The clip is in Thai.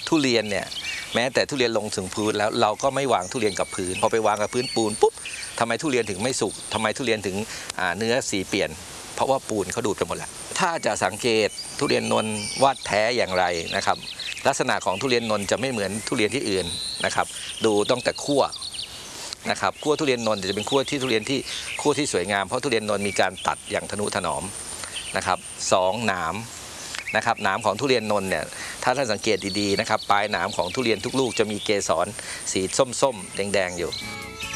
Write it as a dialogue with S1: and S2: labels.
S1: ทุเรียนเนี่ยแม้แต่ทุเรียนลงถึงพื้นแล้วเราก็ไม่วางทุเรียนกับพื้นพอไปวางกับพื้นปูนปุ๊บทำไมทุเรียนถึงไม่สุกทำไมทุเรียนถึงเนื้อสีเปลี่ยนเพราะว่าปูนเขาดูดไปหมดแล้วถ้าจะสังเกตทุเรียนนนท์ว่าแท้อย่างไรนะครับลักษณะของทุเรียนนนท์จะไม่เหมือนทุเรียนที่อื่นนะครับดูต้องแต่คั่วนะครับคั่วทุเรียนนนท์จะเป็นคั่วที่ทุเรียนที่คั่วที่สวยงามเพราะทุเรียนนนท์มีการตัดอย่างทนุถนอมนะครับ2หนามนะครับหนามของทุเรียนนนท์เนี่ยถ้าท่านสังเกตดีๆนะครับปลายหนามของทุเรียนทุกลูกจะมีเกสรสีส้มๆแดงๆอยู่